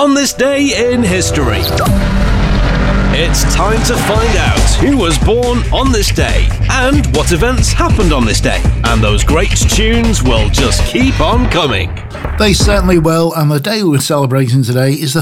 on this day in history. It's time to find out who was born on this day and what events happened on this day. And those great tunes will just keep on coming. They certainly will, and the day we're celebrating today is the